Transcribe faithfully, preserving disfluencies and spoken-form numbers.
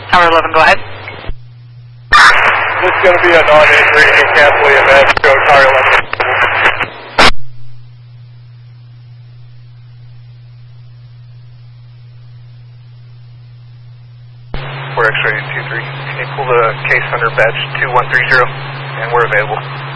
Tower eleven, go ahead. This is going to be a non-entry, so cancel the event, go Tower eleven. We're X-ray two three. Can you pull the case under badge two one three zero? And we're available.